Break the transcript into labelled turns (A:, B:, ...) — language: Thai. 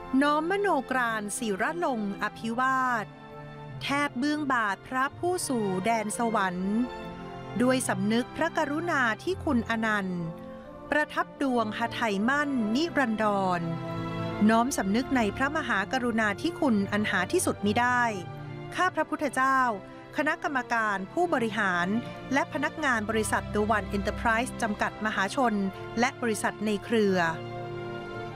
A: น้อมมโนกรานศิรลงอภิวาทแทบเบื้องบาทพระผู้สู่แดนสวรรค์ด้วยสำนึกพระกรุณาที่คุณอนันต์ประทับดวงหทัยมั่นนิรันดรน้อมสำนึกในพระมหากรุณาธิคุณอันหาที่สุดมิได้ข้าพระพุทธเจ้าคณะกรรมการผู้บริหารและพนักงานบริษัท The One Enterprise จำกัดมหาชนและบริษัทในเครือ